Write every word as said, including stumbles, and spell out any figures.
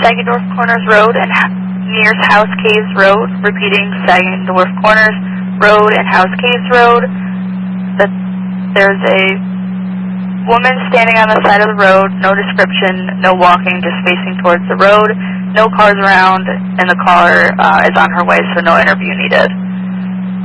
Sagging-Dwarf Corners Road and ha Mears House Caves Road, repeating Sagging-Dwarf Corners Road and House Caves Road. That there's a woman standing on the side of the road, no description, no walking, just facing towards the road, no cars around, and the car uh, is on her way, so no interview needed.